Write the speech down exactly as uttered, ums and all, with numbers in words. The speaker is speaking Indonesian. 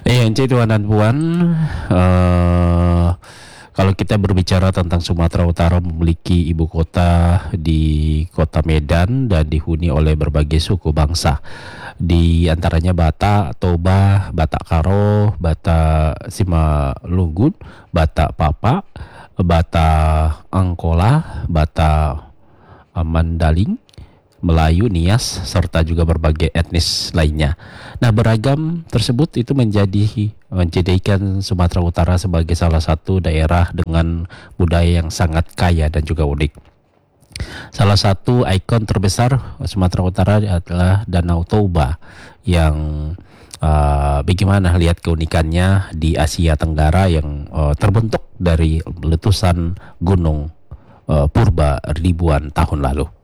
Eh, Ence Tuan dan Puan, eh, kalau kita berbicara tentang Sumatera Utara memiliki ibu kota di kota Medan dan dihuni oleh berbagai suku bangsa. Di antaranya Batak, Toba, Batak Karo, Batak Simalungun, Batak Papa, Batak Angkola, Batak Mandaling, Melayu, Nias, serta juga berbagai etnis lainnya. Nah, beragam tersebut itu menjadi menjadikan Sumatera Utara sebagai salah satu daerah dengan budaya yang sangat kaya dan juga unik. Salah satu ikon terbesar Sumatera Utara adalah Danau Toba yang uh, bagaimana lihat keunikannya di Asia Tenggara yang uh, terbentuk dari letusan gunung uh, purba ribuan tahun lalu.